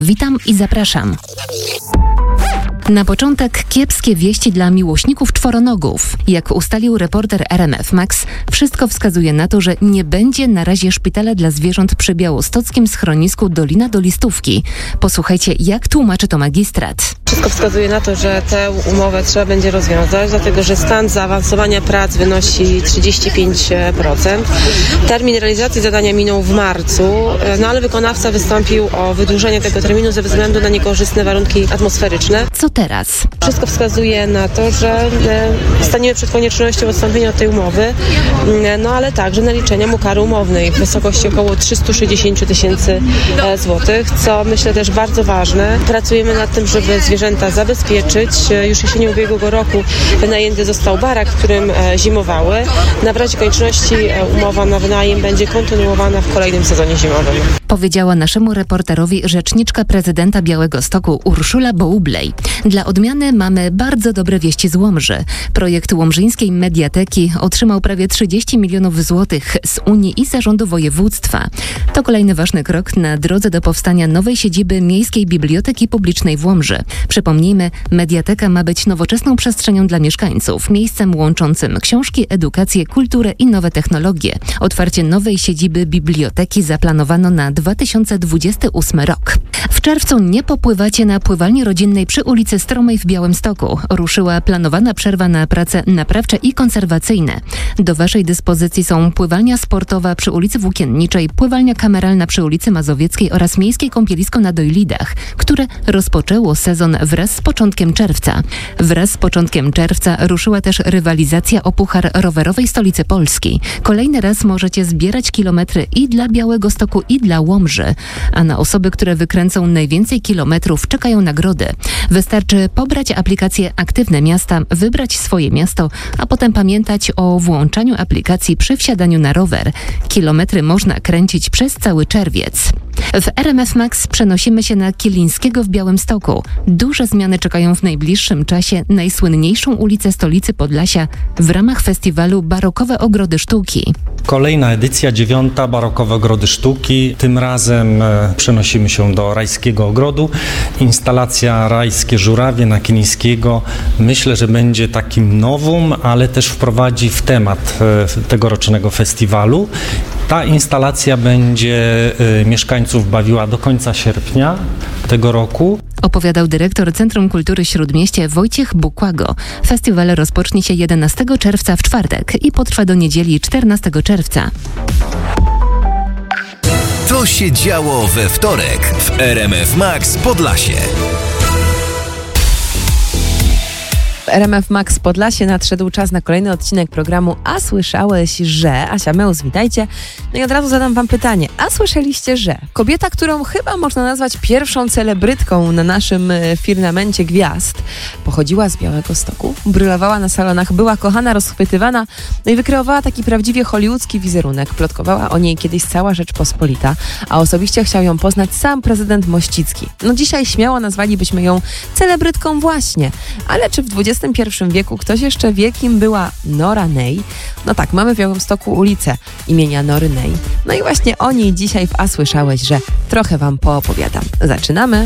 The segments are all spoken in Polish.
Witam i zapraszam. Na początek kiepskie wieści dla miłośników czworonogów. Jak ustalił reporter RMF Max, wszystko wskazuje na to, że nie będzie na razie szpitala dla zwierząt przy białostockim schronisku Dolina do Listówki. Posłuchajcie, jak tłumaczy to magistrat. Wszystko wskazuje na to, że tę umowę trzeba będzie rozwiązać, dlatego że stan zaawansowania prac wynosi 35%. Termin realizacji zadania minął w marcu, ale wykonawca wystąpił o wydłużenie tego terminu ze względu na niekorzystne warunki atmosferyczne. Co teraz? Wszystko wskazuje na to, że staniemy przed koniecznością odstąpienia od tej umowy, ale także naliczenia mu kary umownej w wysokości około 360 tysięcy złotych, co myślę też bardzo ważne. Pracujemy nad tym, żeby zwierzęta zabezpieczyć. Już jesienią ubiegłego roku wynajęty został barak, w którym zimowały. W razie konieczności umowa na wynajem będzie kontynuowana w kolejnym sezonie zimowym. Powiedziała naszemu reporterowi rzeczniczka prezydenta Białegostoku Urszula Bołublej. Dla odmiany mamy bardzo dobre wieści z Łomży. Projekt Łomżyńskiej Mediateki otrzymał prawie 30 milionów złotych z Unii i Zarządu Województwa. To kolejny ważny krok na drodze do powstania nowej siedziby Miejskiej Biblioteki Publicznej w Łomży. Przypomnijmy, Mediateka ma być nowoczesną przestrzenią dla mieszkańców, miejscem łączącym książki, edukację, kulturę i nowe technologie. Otwarcie nowej siedziby biblioteki zaplanowano na 2028 rok. W czerwcu nie popływacie na pływalni rodzinnej przy ulicy Stromej w Białymstoku. Ruszyła planowana przerwa na prace naprawcze i konserwacyjne. Do waszej dyspozycji są pływalnia sportowa przy ulicy Włókienniczej, pływalnia kameralna przy ulicy Mazowieckiej oraz miejskie kąpielisko na Dojlidach, które rozpoczęło sezon wraz z początkiem czerwca. Wraz z początkiem czerwca ruszyła też rywalizacja o puchar rowerowej stolicy Polski. Kolejny raz możecie zbierać kilometry i dla Białegostoku, i dla Łomży. A na osoby, które wykręcą najwięcej kilometrów, czekają nagrody. Wystarczy pobrać aplikację Aktywne Miasta, wybrać swoje miasto, a potem pamiętać o włączaniu aplikacji przy wsiadaniu na rower. Kilometry można kręcić przez cały czerwiec. W RMF Max przenosimy się na Kilińskiego w Białymstoku. Duże zmiany czekają w najbliższym czasie najsłynniejszą ulicę stolicy Podlasia w ramach festiwalu Barokowe Ogrody Sztuki. Kolejna edycja, 9. Barokowe Ogrody Sztuki. Tym razem przenosimy się do Rajskiego Ogrodu. Instalacja Rajskie Żurawie na Kilińskiego myślę, że będzie takim nowum, ale też wprowadzi w temat tegorocznego festiwalu. Ta instalacja będzie mieszkańców bawiła do końca sierpnia tego roku. Opowiadał dyrektor Centrum Kultury Śródmieście Wojciech Bukłago. Festiwal rozpocznie się 11 czerwca w czwartek i potrwa do niedzieli 14 czerwca. To się działo we wtorek w RMF Max Podlasie. W RMF Max Podlasie nadszedł czas na kolejny odcinek programu A słyszałeś, że... Asia Meus, witajcie. No i od razu zadam wam pytanie. A słyszeliście, że kobieta, którą chyba można nazwać pierwszą celebrytką na naszym firmamencie gwiazd, pochodziła z Białegostoku, brylowała na salonach, była kochana, rozchwytywana, no i wykreowała taki prawdziwie hollywoodzki wizerunek. Plotkowała o niej kiedyś cała Rzeczpospolita, a osobiście chciał ją poznać sam prezydent Mościcki. No dzisiaj śmiało nazwalibyśmy ją celebrytką właśnie. Ale czy w XXI wieku ktoś jeszcze wie, kim była Nora Ney? No tak, mamy w Białymstoku ulicę imienia Nory Ney. No i właśnie o niej dzisiaj w A słyszałeś, że trochę wam poopowiadam. Zaczynamy!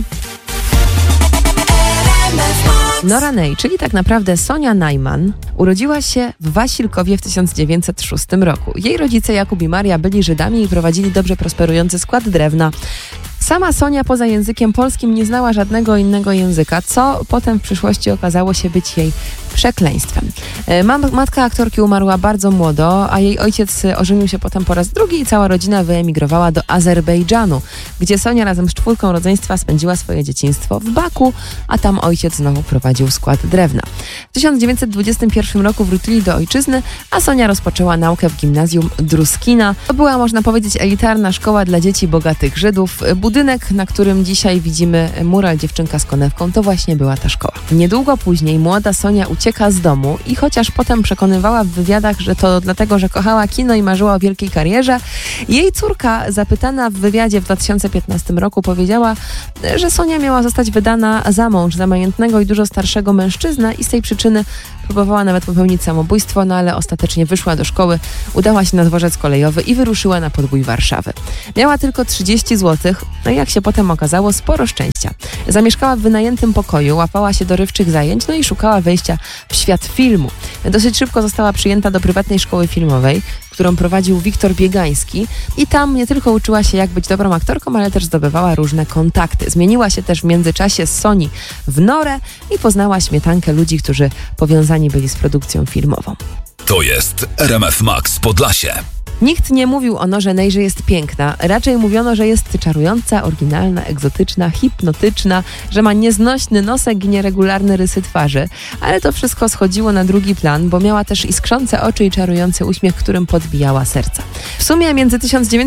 Nora Ney, czyli tak naprawdę Sonia Najman, urodziła się w Wasilkowie w 1906 roku. Jej rodzice Jakub i Maria byli Żydami i prowadzili dobrze prosperujący skład drewna. Sama Sonia poza językiem polskim nie znała żadnego innego języka, co potem w przyszłości okazało się być jej przekleństwem. Matka aktorki umarła bardzo młodo, a jej ojciec ożenił się potem po raz drugi i cała rodzina wyemigrowała do Azerbejdżanu, gdzie Sonia razem z czwórką rodzeństwa spędziła swoje dzieciństwo w Baku, a tam ojciec znowu prowadził skład drewna. W 1921 roku wrócili do ojczyzny, a Sonia rozpoczęła naukę w gimnazjum Druskina. To była, można powiedzieć, elitarna szkoła dla dzieci bogatych Żydów. Budynek, na którym dzisiaj widzimy mural Dziewczynka z konewką, to właśnie była ta szkoła. Niedługo później młoda Sonia ucieka z domu i chociaż potem przekonywała w wywiadach, że to dlatego, że kochała kino i marzyła o wielkiej karierze, jej córka, zapytana w wywiadzie w 2015 roku, powiedziała, że Sonia miała zostać wydana za mąż, za majętnego i dużo starszego mężczyznę i z tej przyczyny próbowała nawet popełnić samobójstwo, no ale ostatecznie wyszła do szkoły, udała się na dworzec kolejowy i wyruszyła na podbój Warszawy. Miała tylko 30 zł, no i jak się potem okazało, sporo szczęścia. Zamieszkała w wynajętym pokoju, łapała się dorywczych zajęć, no i szukała wejścia w świat filmu. Dosyć szybko została przyjęta do prywatnej szkoły filmowej, którą prowadził Wiktor Biegański i tam nie tylko uczyła się, jak być dobrą aktorką, ale też zdobywała różne kontakty. Zmieniła się też w międzyczasie z Soni w Norę i poznała śmietankę ludzi, którzy powiązani byli z produkcją filmową. To jest RMF Max Podlasie. Nikt nie mówił o Norze Ney, że jest piękna. Raczej mówiono, że jest czarująca, oryginalna, egzotyczna, hipnotyczna, że ma nieznośny nosek i nieregularne rysy twarzy. Ale to wszystko schodziło na drugi plan, bo miała też iskrzące oczy i czarujący uśmiech, którym podbijała serca. W sumie między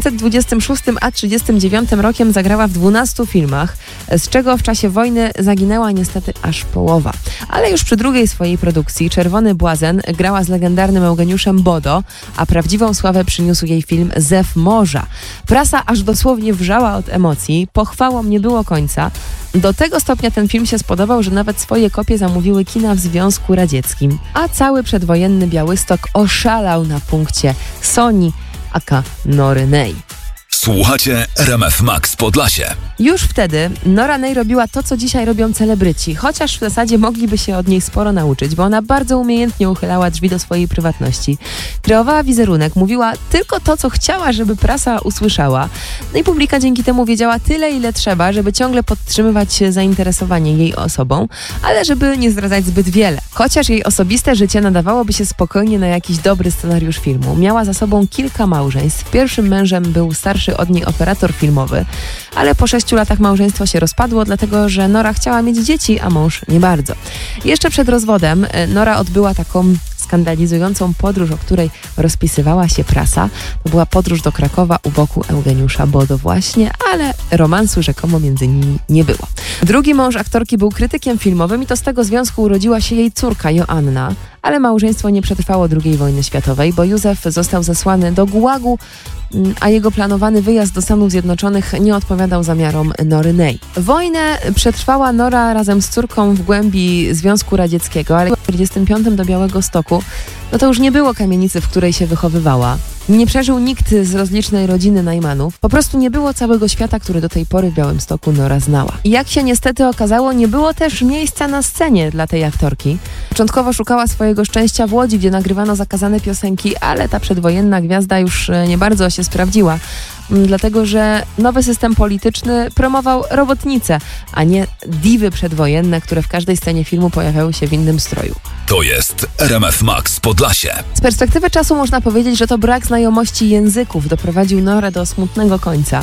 1926 a 1939 rokiem zagrała w 12 filmach, z czego w czasie wojny zaginęła niestety aż połowa. Ale już przy drugiej swojej produkcji, Czerwony Błazen, grała z legendarnym Eugeniuszem Bodo, a prawdziwą sławę przyniósł jej film Zew Morza. Prasa aż dosłownie wrzała od emocji, pochwałom nie było końca. Do tego stopnia ten film się spodobał, że nawet swoje kopie zamówiły kina w Związku Radzieckim. A cały przedwojenny Białystok oszalał na punkcie Soni aka Nory Ney. Słuchacie RMF Max Podlasie. Już wtedy Nora Ney robiła to, co dzisiaj robią celebryci, chociaż w zasadzie mogliby się od niej sporo nauczyć, bo ona bardzo umiejętnie uchylała drzwi do swojej prywatności. Kreowała wizerunek, mówiła tylko to, co chciała, żeby prasa usłyszała. No i publika dzięki temu wiedziała tyle, ile trzeba, żeby ciągle podtrzymywać zainteresowanie jej osobą, ale żeby nie zdradzać zbyt wiele. Chociaż jej osobiste życie nadawałoby się spokojnie na jakiś dobry scenariusz filmu. Miała za sobą kilka małżeństw. Pierwszym mężem był starszy od niej operator filmowy, ale po 6 latach małżeństwo się rozpadło, dlatego że Nora chciała mieć dzieci, a mąż nie bardzo. Jeszcze przed rozwodem Nora odbyła taką skandalizującą podróż, o której rozpisywała się prasa. To była podróż do Krakowa u boku Eugeniusza Bodo właśnie, ale romansu rzekomo między nimi nie było. Drugi mąż aktorki był krytykiem filmowym i to z tego związku urodziła się jej córka Joanna, ale małżeństwo nie przetrwało II wojny światowej, bo Józef został zesłany do Gułagu, a jego planowany wyjazd do Stanów Zjednoczonych nie odpowiadał zamiarom Nory Ney. Wojnę przetrwała Nora razem z córką w głębi Związku Radzieckiego, ale w 1945 do Białegostoku, no to już nie było kamienicy, w której się wychowywała. Nie przeżył nikt z rozlicznej rodziny Najmanów. Po prostu nie było całego świata, który do tej pory w Białymstoku Nora znała. I jak się niestety okazało, nie było też miejsca na scenie dla tej aktorki. Początkowo szukała swojego szczęścia w Łodzi, gdzie nagrywano zakazane piosenki, ale ta przedwojenna gwiazda już nie bardzo się sprawdziła. Dlatego, że nowy system polityczny promował robotnice, a nie diwy przedwojenne, które w każdej scenie filmu pojawiały się w innym stroju. To jest RMF Max Podlasie. Z perspektywy czasu można powiedzieć, że to brak znajomości języków doprowadził Norę do smutnego końca.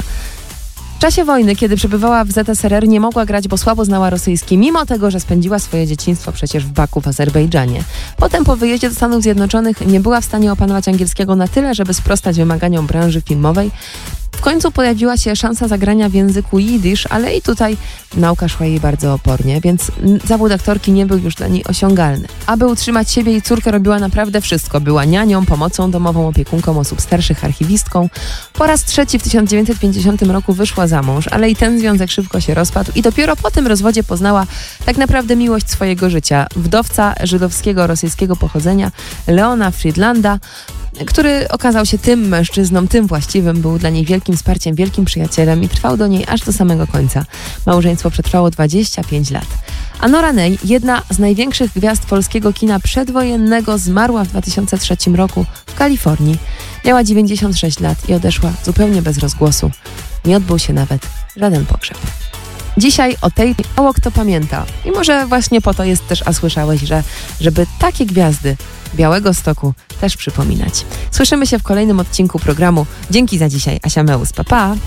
W czasie wojny, kiedy przebywała w ZSRR, nie mogła grać, bo słabo znała rosyjski, mimo tego, że spędziła swoje dzieciństwo przecież w Baku w Azerbejdżanie. Potem po wyjeździe do Stanów Zjednoczonych nie była w stanie opanować angielskiego na tyle, żeby sprostać wymaganiom branży filmowej. W końcu pojawiła się szansa zagrania w języku jidysz, ale i tutaj nauka szła jej bardzo opornie, więc zawód aktorki nie był już dla niej osiągalny. Aby utrzymać siebie i córkę, robiła naprawdę wszystko. Była nianią, pomocą domową, opiekunką osób starszych, archiwistką. Po raz trzeci w 1950 roku wyszła za mąż, ale i ten związek szybko się rozpadł i dopiero po tym rozwodzie poznała tak naprawdę miłość swojego życia. Wdowca żydowskiego, rosyjskiego pochodzenia, Leona Friedlanda, który okazał się tym mężczyzną, tym właściwym, był dla niej wielkim wsparciem, wielkim przyjacielem i trwał do niej aż do samego końca. Małżeństwo przetrwało 25 lat. A Nora Ney, jedna z największych gwiazd polskiego kina przedwojennego, zmarła w 2003 roku w Kalifornii. Miała 96 lat i odeszła zupełnie bez rozgłosu. Nie odbył się nawet żaden pogrzeb. Dzisiaj o tej mało kto pamięta. I może właśnie po to jest też, a słyszałeś, żeby takie gwiazdy Białegostoku też przypominać. Słyszymy się w kolejnym odcinku programu. Dzięki za dzisiaj. Asia Meus. Pa, pa.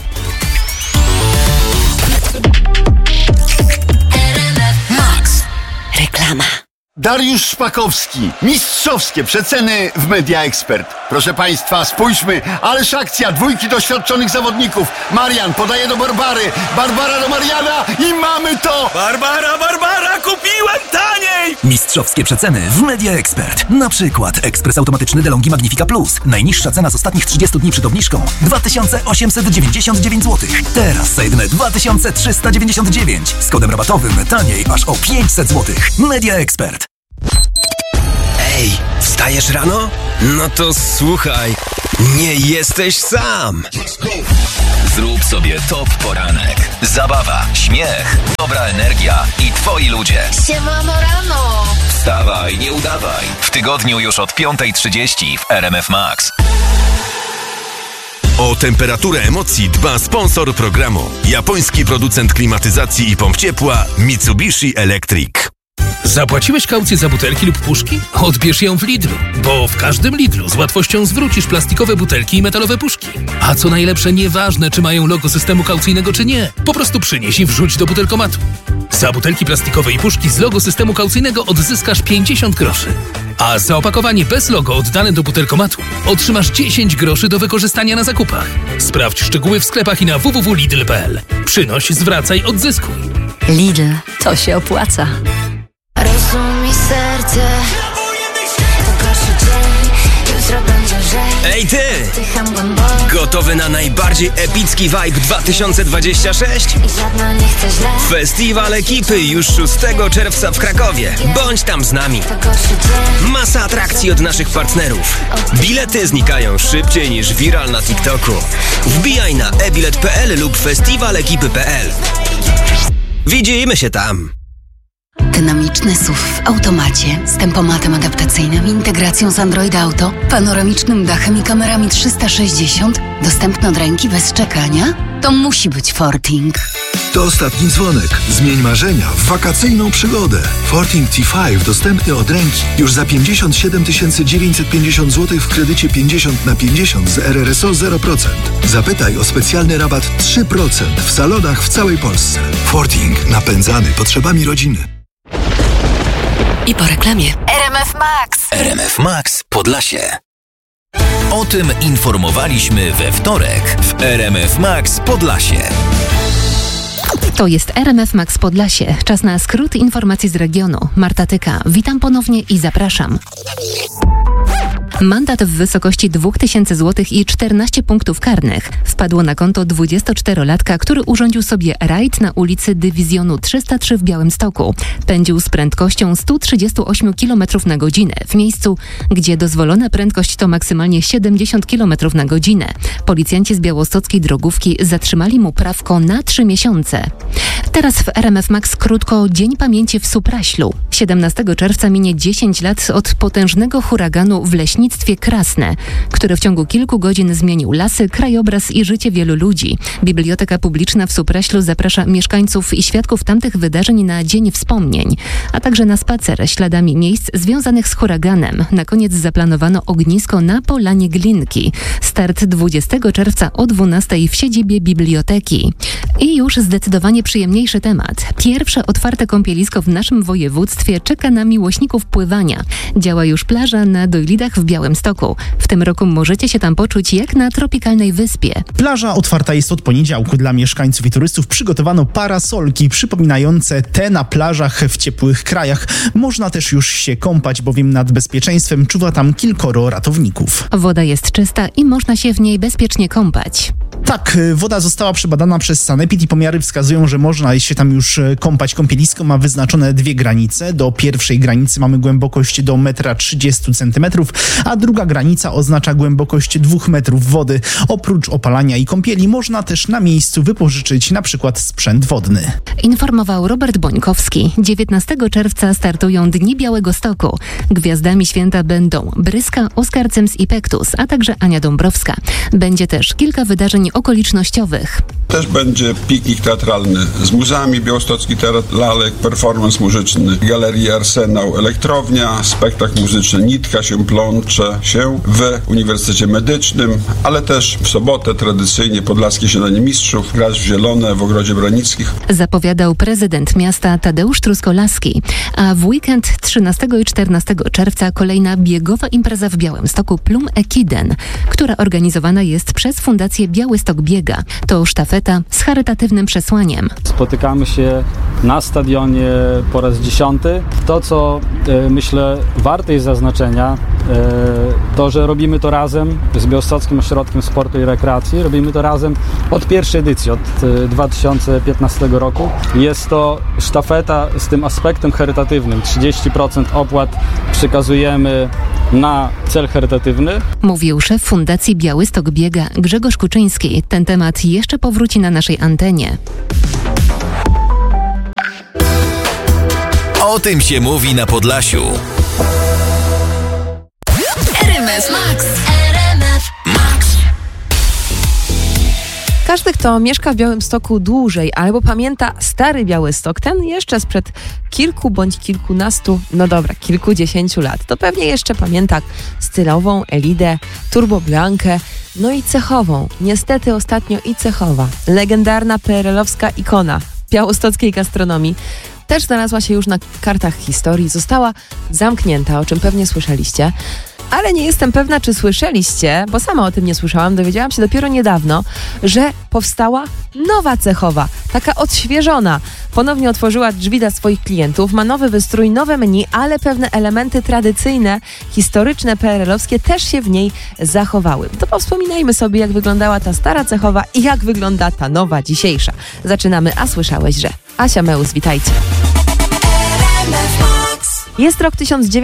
Max. Reklama. Dariusz Szpakowski. Mistrzowskie przeceny w Media Expert. Proszę Państwa, spójrzmy. Ależ akcja. 2 doświadczonych zawodników. Marian podaje do Barbary. Barbara do Mariana i mamy to! Barbara, kupiłem taniej! Mistrzowskie przeceny w Media Expert. Na przykład ekspres automatyczny DeLonghi Magnifica Plus. Najniższa cena z ostatnich 30 dni przed obniżką 2899 zł. Teraz za jedyne 2399. Z kodem rabatowym taniej aż o 500 zł. Media Expert. Ej, wstajesz rano? No to słuchaj, nie jesteś sam. Zrób sobie top poranek. Zabawa, śmiech, dobra energia i twoi ludzie. Siemano rano. Wstawaj, nie udawaj. W tygodniu już od 5:30 w RMF Max. O temperaturę emocji dba sponsor programu. Japoński producent klimatyzacji i pomp ciepła Mitsubishi Electric. Zapłaciłeś kaucję za butelki lub puszki? Odbierz ją w Lidlu, bo w każdym Lidlu z łatwością zwrócisz plastikowe butelki i metalowe puszki. A co najlepsze, nieważne czy mają logo systemu kaucyjnego czy nie, po prostu przynieś i wrzuć do butelkomatu. Za butelki plastikowe i puszki z logo systemu kaucyjnego odzyskasz 50 groszy. A za opakowanie bez logo oddane do butelkomatu otrzymasz 10 groszy do wykorzystania na zakupach. Sprawdź szczegóły w sklepach i na www.lidl.pl. Przynoś, zwracaj, odzyskuj. Lidl, to się opłaca. Rozumie serce, to gorszy dzień, jutro będzie lżej. Ej ty! Gotowy na najbardziej epicki vibe 2026? I żadna nie chce źle. Festiwal Ekipy już 6 czerwca w Krakowie. Bądź tam z nami. Masa atrakcji od naszych partnerów. Bilety znikają szybciej niż viral na TikToku. Wbijaj na ebilet.pl lub festiwalekipy.pl. Widzimy się tam. Dynamiczny SUV w automacie z tempomatem adaptacyjnym, integracją z Android Auto, panoramicznym dachem i kamerami 360, dostępny od ręki bez czekania? To musi być Forting. To ostatni dzwonek. Zmień marzenia w wakacyjną przygodę. Forting T5 dostępny od ręki już za 57 950 zł w kredycie 50/50 z RRSO 0%. Zapytaj o specjalny rabat 3% w salonach w całej Polsce. Forting. Napędzany potrzebami rodziny. I po reklamie. RMF Max. RMF Max Podlasie. O tym informowaliśmy we wtorek w RMF Max Podlasie. To jest RMF Max Podlasie. Czas na skrót informacji z regionu. Marta Tyka. Witam ponownie i zapraszam. Mandat w wysokości 2000 zł i 14 punktów karnych wpadło na konto 24-latka, który urządził sobie rajd na ulicy Dywizjonu 303 w Białymstoku. Pędził z prędkością 138 km na godzinę w miejscu, gdzie dozwolona prędkość to maksymalnie 70 km na godzinę. Policjanci z białostockiej drogówki zatrzymali mu prawko na 3 miesiące. Teraz w RMF Max krótko Dzień Pamięci w Supraślu. 17 czerwca minie 10 lat od potężnego huraganu w leśnictwie Krasne, który w ciągu kilku godzin zmienił lasy, krajobraz i życie wielu ludzi. Biblioteka Publiczna w Supraślu zaprasza mieszkańców i świadków tamtych wydarzeń na Dzień Wspomnień, a także na spacer śladami miejsc związanych z huraganem. Na koniec zaplanowano ognisko na Polanie Glinki. Start 20 czerwca o 12 w siedzibie biblioteki. I już zdecydowanie przyjemniejszy temat. Pierwsze otwarte kąpielisko w naszym województwie czeka na miłośników pływania. Działa już plaża na Dojlidach w Białymstoku. W tym roku możecie się tam poczuć jak na tropikalnej wyspie. Plaża otwarta jest od poniedziałku. Dla mieszkańców i turystów przygotowano parasolki przypominające te na plażach w ciepłych krajach. Można też już się kąpać, bowiem nad bezpieczeństwem czuwa tam kilkoro ratowników. Woda jest czysta i można się w niej bezpiecznie kąpać. Tak, woda została przebadana przez Sanepid i pomiary wskazują, że można się tam już kąpać. Kąpielisko ma wyznaczone dwie granice. Do pierwszej granicy mamy głębokość do 1,30 m, a druga granica oznacza głębokość 2 metrów wody. Oprócz opalania i kąpieli można też na miejscu wypożyczyć na przykład sprzęt wodny. Informował Robert Bońkowski. 19 czerwca startują Dni Białegostoku. Gwiazdami święta będą Bryska, Oskar Cyms i Pektus, a także Ania Dąbrowska. Będzie też kilka wydarzeń okolicznościowych. Też będzie piknik teatralny z muzeami, Białostocki Teatr Lalek, performance muzyczny, Galeria Arsenał, Elektrownia, spektakl muzyczny Nitka się plącze się w Uniwersytecie Medycznym, ale też w sobotę tradycyjnie Podlaskie Śniadanie Mistrzów, grać w zielone w Ogrodzie Branickich. Zapowiadał prezydent miasta Tadeusz Truskolaski, a w weekend 13 i 14 czerwca kolejna biegowa impreza w Białymstoku Plum Ekiden, która organizowana jest przez Fundację Białystok Biega. To sztafeta z charytatywnym przesłaniem. Spotykamy się na stadionie po raz 10. To, co myślę warte jest zaznaczenia, to, że robimy to razem z Białostockim Ośrodkiem Sportu i Rekreacji. Robimy to razem od pierwszej edycji, od 2015 roku. Jest to sztafeta z tym aspektem charytatywnym. 30% opłat przekazujemy na cel charytatywny. Mówił szef Fundacji Białystok Biega Grzegorz Kuczyński. Ten temat jeszcze powróci na naszej antenie. O tym się mówi na Podlasiu. RMF Max. RMF Max. Każdy, kto mieszka w Białymstoku dłużej albo pamięta stary Białystok, ten jeszcze sprzed kilku bądź kilkunastu, kilkudziesięciu lat, to pewnie jeszcze pamięta stylową Elidę, turboblankę, no i cechową. Niestety ostatnio i cechowa. Legendarna PRL-owska ikona białostockiej gastronomii też znalazła się już na kartach historii, została zamknięta, o czym pewnie słyszeliście. Ale nie jestem pewna, czy słyszeliście, bo sama o tym nie słyszałam, dowiedziałam się dopiero niedawno, że powstała nowa cechowa, taka odświeżona. Ponownie otworzyła drzwi dla swoich klientów, ma nowy wystrój, nowe menu, ale pewne elementy tradycyjne, historyczne, PRL-owskie też się w niej zachowały. To powspominajmy sobie, jak wyglądała ta stara cechowa i jak wygląda ta nowa, dzisiejsza. Zaczynamy, a słyszałeś, że... Asia Meus, witajcie. Jest rok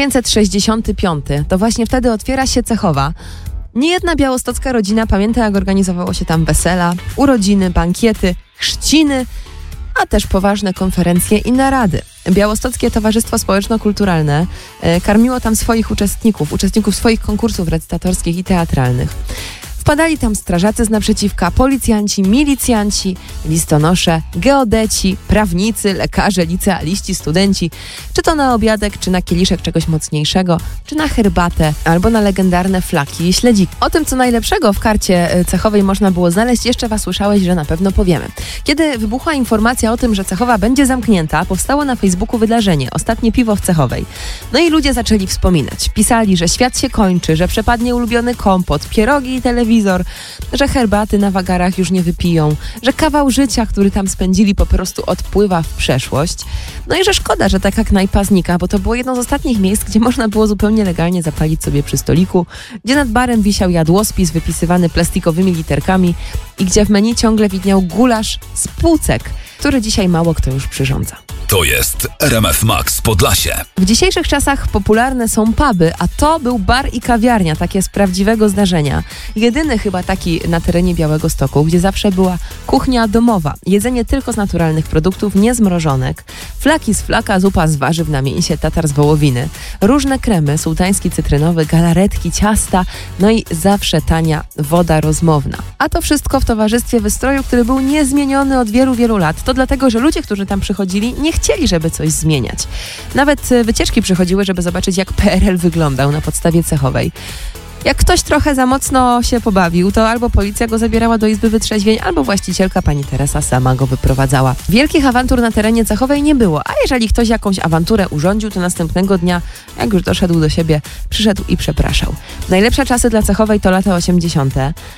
1965, to właśnie wtedy otwiera się cechowa. Niejedna białostocka rodzina pamięta, jak organizowało się tam wesela, urodziny, bankiety, chrzciny, a też poważne konferencje i narady. Białostockie Towarzystwo Społeczno-Kulturalne karmiło tam swoich uczestników swoich konkursów recytatorskich i teatralnych. Wpadali tam strażacy z naprzeciwka, policjanci, milicjanci, listonosze, geodeci, prawnicy, lekarze, licealiści, studenci. Czy to na obiadek, czy na kieliszek czegoś mocniejszego, czy na herbatę, albo na legendarne flaki i śledziki. O tym, co najlepszego w karcie cechowej można było znaleźć, jeszcze was słyszałeś, że na pewno powiemy. Kiedy wybuchła informacja o tym, że cechowa będzie zamknięta, powstało na Facebooku wydarzenie Ostatnie piwo w cechowej. No i ludzie zaczęli wspominać. Pisali, że świat się kończy, że przepadnie ulubiony kompot, pierogi i telewizor, że herbaty na wagarach już nie wypiją, że kawał życia, który tam spędzili, po prostu odpływa w przeszłość. No i że szkoda, że taka knajpa znika, bo to było jedno z ostatnich miejsc, gdzie można było zupełnie legalnie zapalić sobie przy stoliku, gdzie nad barem wisiał jadłospis wypisywany plastikowymi literkami i gdzie w menu ciągle widniał gulasz z półcek, który dzisiaj mało kto już przyrządza. To jest RMF Max Podlasie. W dzisiejszych czasach popularne są puby, a to był bar i kawiarnia, takie z prawdziwego zdarzenia. Jedyny chyba taki na terenie Białegostoku, gdzie zawsze była kuchnia domowa. Jedzenie tylko z naturalnych produktów, nie z mrożonek. Flaki z flaka, zupa z warzyw na mięsie, tatar z wołowiny. Różne kremy, sułtański cytrynowy, galaretki, ciasta, no i zawsze tania woda rozmowna. A to wszystko w towarzystwie wystroju, który był niezmieniony od wielu, wielu lat. To dlatego, że ludzie, którzy tam przychodzili, nie chcieli, żeby coś zmieniać. Nawet wycieczki przychodziły, żeby zobaczyć, jak PRL wyglądał na podstawie cechowej. Jak ktoś trochę za mocno się pobawił, to albo policja go zabierała do izby wytrzeźwień, albo właścicielka pani Teresa sama go wyprowadzała. Wielkich awantur na terenie cechowej nie było, a jeżeli ktoś jakąś awanturę urządził, to następnego dnia, jak już doszedł do siebie, przyszedł i przepraszał. Najlepsze czasy dla cechowej to lata 80.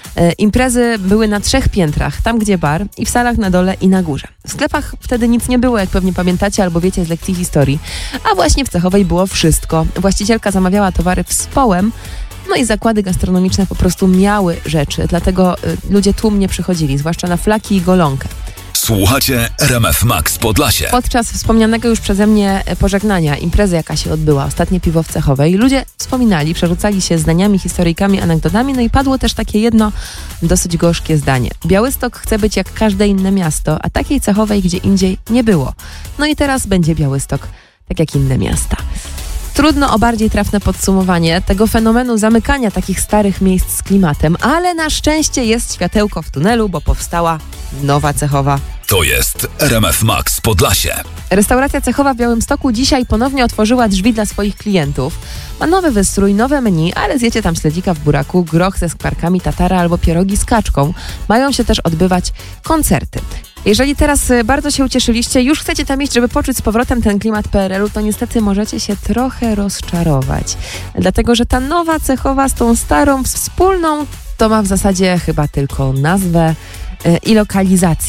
Imprezy były na 3 piętrach, tam gdzie bar, i w salach na dole i na górze. W sklepach wtedy nic nie było, jak pewnie pamiętacie albo wiecie z lekcji historii, a właśnie w cechowej było wszystko. Właścicielka zamawiała towary wspołem, no i zakłady gastronomiczne po prostu miały rzeczy, dlatego ludzie tłumnie przychodzili, zwłaszcza na flaki i golonkę. Słuchacie RMF Max Podlasie. Podczas wspomnianego już przeze mnie pożegnania, imprezy, jaka się odbyła, Ostatnie piwo w cechowej, ludzie wspominali, przerzucali się zdaniami, historyjkami, anegdotami, no i padło też takie jedno dosyć gorzkie zdanie. Białystok chce być jak każde inne miasto, a takiej cechowej gdzie indziej nie było. No i teraz będzie Białystok tak jak inne miasta. Trudno o bardziej trafne podsumowanie tego fenomenu zamykania takich starych miejsc z klimatem, ale na szczęście jest światełko w tunelu, bo powstała nowa cechowa. To jest RMF Max Podlasie. Restauracja cechowa w Białymstoku dzisiaj ponownie otworzyła drzwi dla swoich klientów. Ma nowy wystrój, nowe menu, ale zjecie tam śledzika w buraku, groch ze skwarkami tatara albo pierogi z kaczką. Mają się też odbywać koncerty. Jeżeli teraz bardzo się ucieszyliście, już chcecie tam iść, żeby poczuć z powrotem ten klimat PRL-u, to niestety możecie się trochę rozczarować. Dlatego, że ta nowa cechowa z tą starą wspólną to ma w zasadzie chyba tylko nazwę i lokalizację.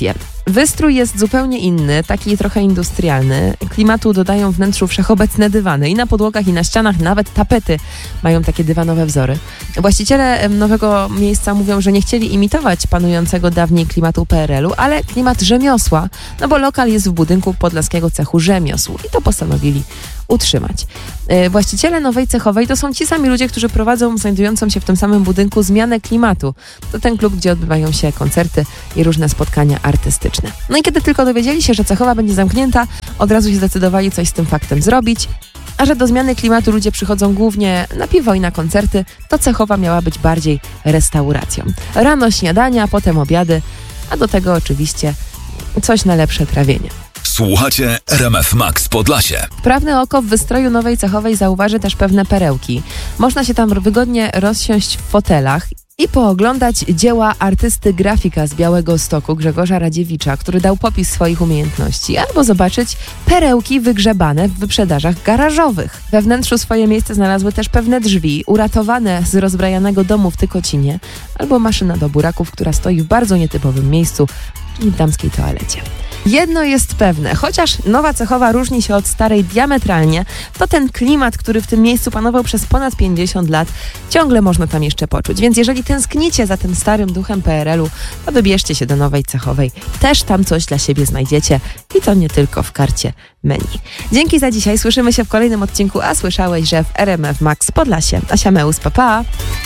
Wystrój jest zupełnie inny, taki trochę industrialny. Klimatu dodają wnętrzu wszechobecne dywany i na podłogach, i na ścianach, nawet tapety mają takie dywanowe wzory. Właściciele nowego miejsca mówią, że nie chcieli imitować panującego dawniej klimatu PRL-u, ale klimat rzemiosła, no bo lokal jest w budynku Podlaskiego Cechu Rzemiosł i to postanowili utrzymać. Właściciele nowej cechowej to są ci sami ludzie, którzy prowadzą znajdującą się w tym samym budynku Zmianę Klimatu. To ten klub, gdzie odbywają się koncerty i różne spotkania artystyczne. No i kiedy tylko dowiedzieli się, że cechowa będzie zamknięta, od razu się zdecydowali coś z tym faktem zrobić. A że do Zmiany Klimatu ludzie przychodzą głównie na piwo i na koncerty, to cechowa miała być bardziej restauracją. Rano śniadania, potem obiady, a do tego oczywiście coś na lepsze trawienie. Słuchacie RMF Max Podlasie. Wprawne oko w wystroju nowej cechowej zauważy też pewne perełki. Można się tam wygodnie rozsiąść w fotelach i pooglądać dzieła artysty grafika z Białegostoku Grzegorza Radziewicza, który dał popis swoich umiejętności, albo zobaczyć perełki wygrzebane w wyprzedażach garażowych. We wnętrzu swoje miejsce znalazły też pewne drzwi uratowane z rozbrajanego domu w Tykocinie, albo maszyna do buraków, która stoi w bardzo nietypowym miejscu, czyli w damskiej toalecie. Jedno jest pewne, chociaż nowa cechowa różni się od starej diametralnie, to ten klimat, który w tym miejscu panował przez ponad 50 lat, ciągle można tam jeszcze poczuć. Więc jeżeli tęsknicie za tym starym duchem PRL-u, to wybierzcie się do nowej cechowej. Też tam coś dla siebie znajdziecie i to nie tylko w karcie menu. Dzięki za dzisiaj, słyszymy się w kolejnym odcinku, a słyszałeś, że w RMF Max Podlasie. Asia Meus, pa pa!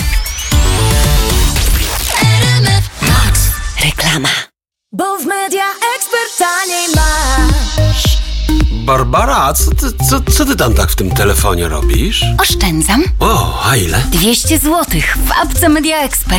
RMF Max. Reklama. Bo w Media Expert taniej masz. Barbara, a co ty tam tak w tym telefonie robisz? Oszczędzam. O, a ile? 200 zł w apce Media Expert.